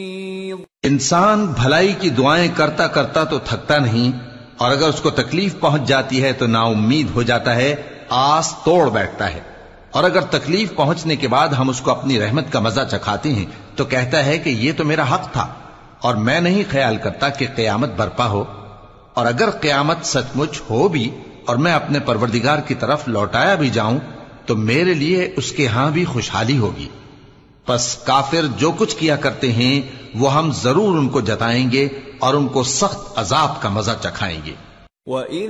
इंसान भलाई की दुआएं करता करता तो थकता नहीं, और अगर उसको तकलीफ पहुंच जाती है तो नाउम्मीद हो जाता है, आस तोड़ बैठता है। और अगर तकलीफ पहुंचने के बाद हम उसको अपनी रहमत का मजा चखाते हैं तो कहता है कि ये तो मेरा हक था और मैं नहीं ख्याल करता कि क़यामत बर्पा हो। और अगर क़यामत सचमुच हो भी और मैं अपने परवरदिगार की तरफ लौटाया भी जाऊं तो मेरे लिए उसके यहां भी खुशहाली होगी। बस काफिर जो कुछ किया करते हैं वो हम जरूर उनको जताएंगे और उनको सख्त अजाब का मजा चखाएंगे।